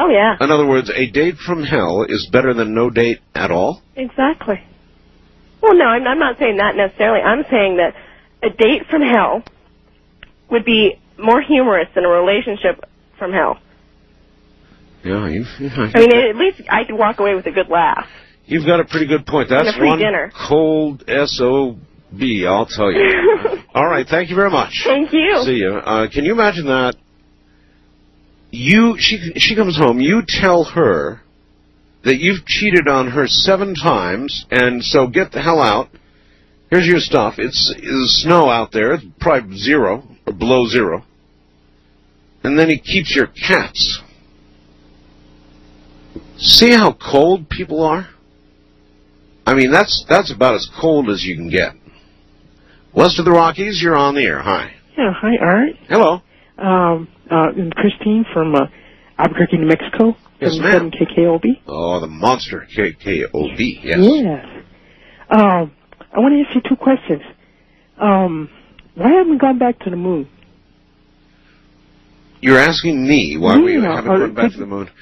Oh, yeah. In other words, a date from hell is better than no date at all? Exactly. Well, no, I'm not saying that necessarily. I'm saying that a date from hell would be more humorous than a relationship from hell. Yeah, I mean, at least I could walk away with a good laugh. You've got a pretty good point. That's and a free one dinner. Cold S.O.B., I'll tell you. All right, thank you very much. Thank you. See you. Can you imagine that? She comes home, you tell her that you've cheated on her 7 times, and so get the hell out. Here's your stuff. It's snow out there. It's probably 0 or below 0. And then he keeps your cats. See how cold people are? I mean, that's about as cold as you can get. West of the Rockies, you're on the air. Hi. Yeah, hi, Art. Hello. Christine from Albuquerque, New Mexico. Yes, ma'am. KKOB. Oh, the monster KKOB, yes. Yes. I want to ask you 2 questions. Why haven't we gone back to the moon? You're asking me why we haven't gone back to the moon.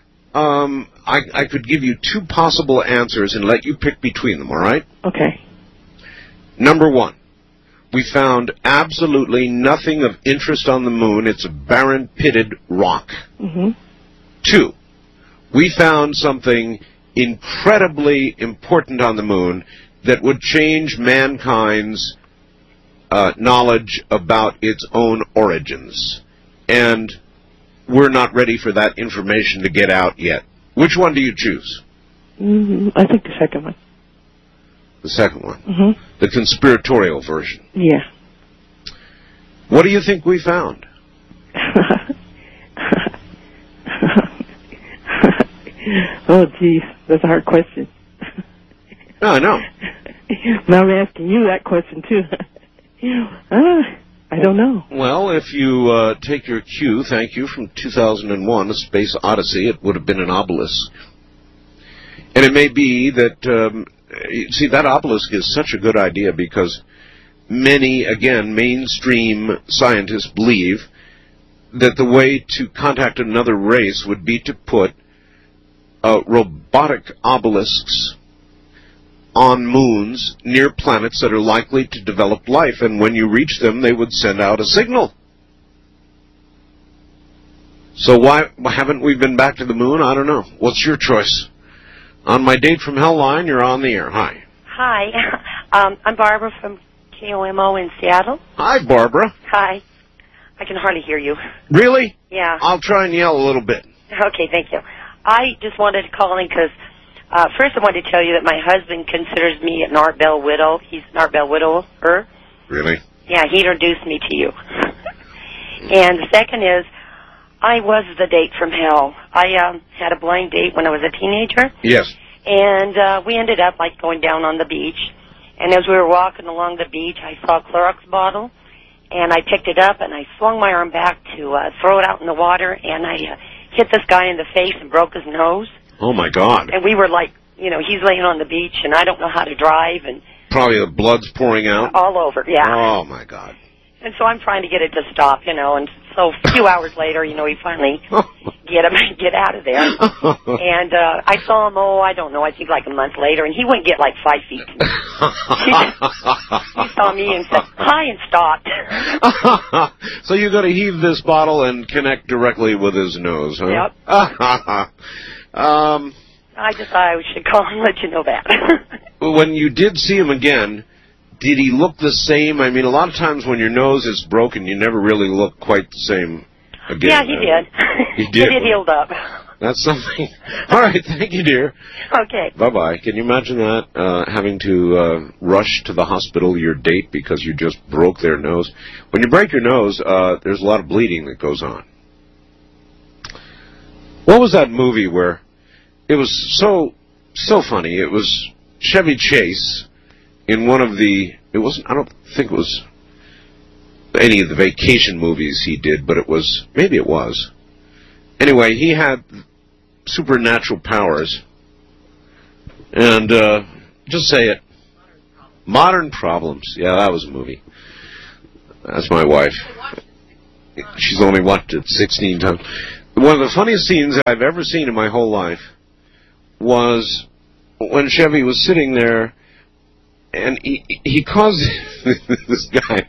I could give you 2 possible answers and let you pick between them, all right? Okay. Number 1, we found absolutely nothing of interest on the moon. It's a barren, pitted rock. Mm-hmm. 2, we found something incredibly important on the moon that would change mankind's knowledge about its own origins. And we're not ready for that information to get out yet. Which one do you choose? I think the second one. The second one? Mm-hmm. The conspiratorial version? Yeah. What do you think we found? Oh, geez. That's a hard question. No, I know. Now I'm asking you that question, too. I don't know. Well, if you take your cue, thank you, from 2001, A Space Odyssey, it would have been an obelisk. And it may be that, see, that obelisk is such a good idea because many, again, mainstream scientists believe that the way to contact another race would be to put robotic obelisks on moons near planets that are likely to develop life, and when you reach them, they would send out a signal. So why haven't we been back to the moon? I don't know. What's your choice? On my Date from Hell line, you're on the air. Hi. Hi. I'm Barbara from KOMO in Seattle. Hi, Barbara. Hi. I can hardly hear you. Really? Yeah. I'll try and yell a little bit. Okay, thank you. I just wanted to call in because first I wanted to tell you that my husband considers me an Art Bell widow. He's an Art Bell widower. Really? Yeah, he introduced me to you. And the second is, I was the date from hell. I had a blind date when I was a teenager. Yes. And we ended up, like, going down on the beach. And as we were walking along the beach, I saw a Clorox bottle. And I picked it up, and I swung my arm back to throw it out in the water. And I hit this guy in the face and broke his nose. Oh, my God. And we were like, you know, he's laying on the beach, and I don't know how to drive. And probably the blood's pouring out? All over, yeah. Oh, my God. And so I'm trying to get it to stop, you know, and so a few hours later, you know, we finally get out of there. And I saw him, I don't know, I think like a month later, and he wouldn't get like 5 feet to me. He saw me and said, hi, and stopped. So you got to heave this bottle and connect directly with his nose, huh? Yep. I just thought I should call and let you know that. When you did see him again, did he look the same? I mean, a lot of times when your nose is broken, you never really look quite the same again. Yeah, he did. He did? It healed up. That's something. All right, thank you, dear. Okay. Bye-bye. Can you imagine that, having to rush to the hospital, your date, because you just broke their nose? When you break your nose, there's a lot of bleeding that goes on. What was that movie where it was so funny? It was Chevy Chase in one of the, I don't think it was any of the vacation movies he did, but maybe it was. Anyway, he had supernatural powers. And, just say it. Modern Problems. Yeah, that was a movie. That's my wife. She's only watched it 16 times. One of the funniest scenes I've ever seen in my whole life was when Chevy was sitting there, and he caused this guy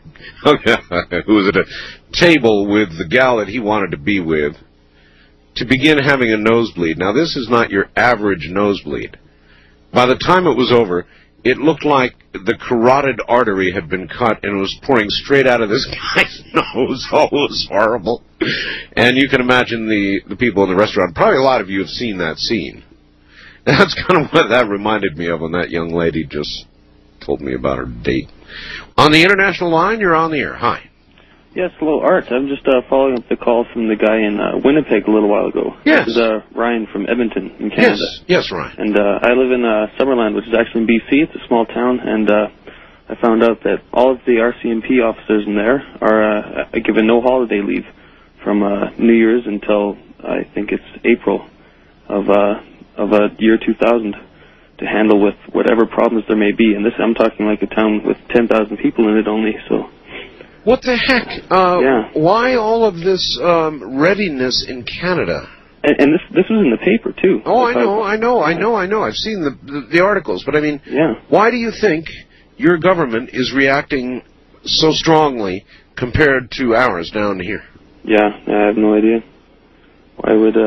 who was at a table with the gal that he wanted to be with to begin having a nosebleed. Now, this is not your average nosebleed. By the time it was over, it looked like the carotid artery had been cut and it was pouring straight out of this guy's nose. Oh, it was horrible. And you can imagine the people in the restaurant. Probably a lot of you have seen that scene. That's kind of what that reminded me of when that young lady just told me about her date. On the international line, you're on the air. Hi. Yes, hello, Art. I'm just following up the call from the guy in Winnipeg a little while ago. Yes. This is Ryan from Edmonton in Canada. Yes, Ryan. And I live in Summerland, which is actually in BC. It's a small town, and I found out that all of the RCMP officers in there are given no holiday leave from New Year's until I think it's April of year 2000 to handle with whatever problems there may be. And this, I'm talking like a town with 10,000 people in it only, so... What the heck? Yeah. Why all of this readiness in Canada? And this was in the paper, too. Oh, I know. I've seen the articles. But, I mean, why do you think your government is reacting so strongly compared to ours down here? Yeah, I have no idea. Why would...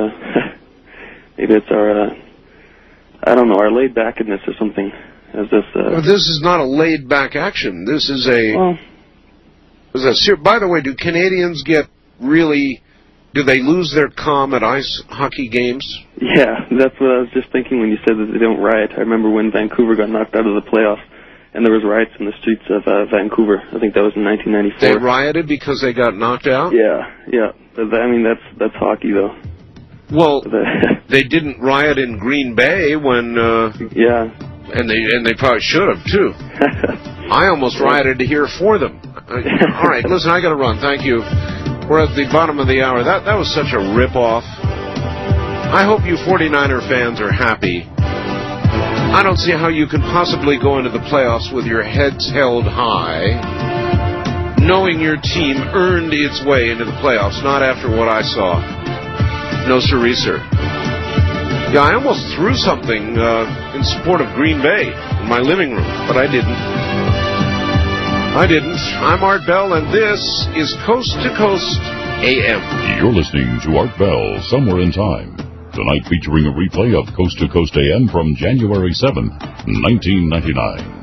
maybe it's our... I don't know, our laid-backedness or something. As this, well, this is not a laid-back action. This is a... Well, by the way, do Canadians get really... Do they lose their calm at ice hockey games? Yeah, that's what I was just thinking when you said that they don't riot. I remember when Vancouver got knocked out of the playoffs, and there was riots in the streets of Vancouver. I think that was in 1994. They rioted because they got knocked out? Yeah. I mean, that's hockey, though. Well, they didn't riot in Green Bay when... yeah. And they probably should have, too. I almost rioted to hear for them. All right, listen, I got to run. Thank you. We're at the bottom of the hour. That was such a rip-off. I hope you 49er fans are happy. I don't see how you can possibly go into the playoffs with your heads held high, knowing your team earned its way into the playoffs, not after what I saw. No, sirree, sir. Yeah, I almost threw something in support of Green Bay in my living room, but I didn't. I'm Art Bell, and this is Coast to Coast AM. You're listening to Art Bell, Somewhere in Time. Tonight featuring a replay of Coast to Coast AM from January 7, 1999.